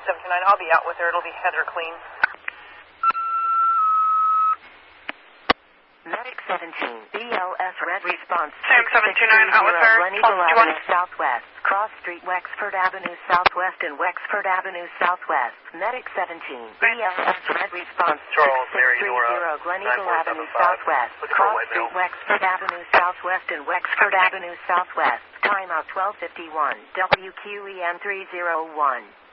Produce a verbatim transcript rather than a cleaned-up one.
seven two nine. I'll be out with her. It'll be Heather Clean. Medic seventeen, B L S Red Response. Sam seven two nine, out with her. Gleneagle Avenue Southwest, Cross Street, Wexford Avenue Southwest and Wexford Avenue Southwest. Medic seventeen, B L S Red Response. Charles, Mary, six six three zero Nora, Gleneagle Avenue Southwest, Cross Street, Wexford Avenue Southwest and Wexford Avenue Southwest. Timeout twelve fifty-one, W Q E N three zero one.